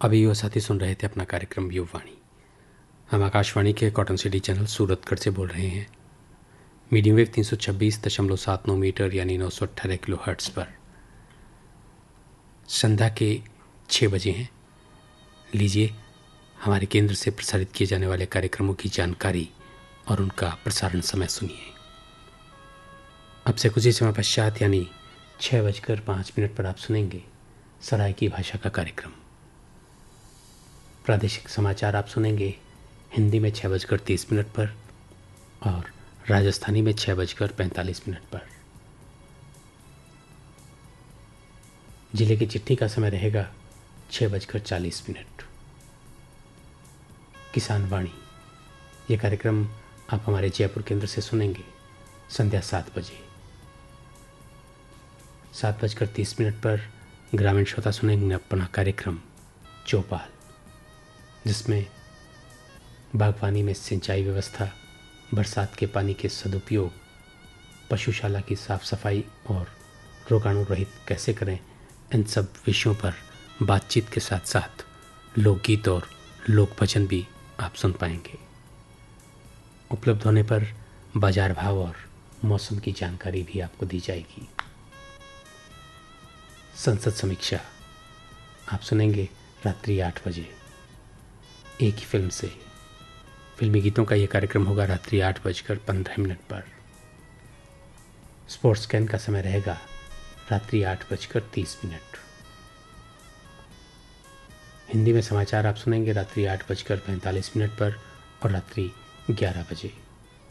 अभी वो साथी सुन रहे थे अपना कार्यक्रम युववाणी। हम आकाशवाणी के कॉटन सिटी चैनल सूरतगढ़ से बोल रहे हैं। मीडियम वेव 326.79 मीटर यानी 918 किलो हर्ट्स पर संध्या के 6 बजे हैं। लीजिए हमारे केंद्र से प्रसारित किए जाने वाले कार्यक्रमों की जानकारी और उनका प्रसारण समय सुनिए। अब से कुछ ही समय पश्चात यानी 6:05 पर आप सुनेंगे सराइकी भाषा का कार्यक्रम। प्रादेशिक समाचार आप सुनेंगे हिंदी में 6:30 पर और राजस्थानी में 6:45 पर। जिले की चिट्ठी का समय रहेगा 6:40। किसान वाणी ये कार्यक्रम आप हमारे जयपुर केंद्र से सुनेंगे संध्या 7 बजे। 7:30 पर ग्रामीण श्रोता सुनेंगे अपना कार्यक्रम चौपाल, जिसमें बागवानी में सिंचाई व्यवस्था, बरसात के पानी के सदुपयोग, पशुशाला की साफ सफाई और रोगाणु रहित कैसे करें, इन सब विषयों पर बातचीत के साथ साथ लोकगीत और लोक भजन भी आप सुन पाएंगे। उपलब्ध होने पर बाजार भाव और मौसम की जानकारी भी आपको दी जाएगी। संसद समीक्षा आप सुनेंगे रात्रि 8 बजे एक ही फिल्म से। फिल्मी गीतों का यह कार्यक्रम होगा रात्रि 8:15 पर। स्पोर्ट्स स्कैन का समय रहेगा रात्रि 8:30। हिंदी में समाचार आप सुनेंगे रात्रि 8:45 पर और रात्रि 11 बजे।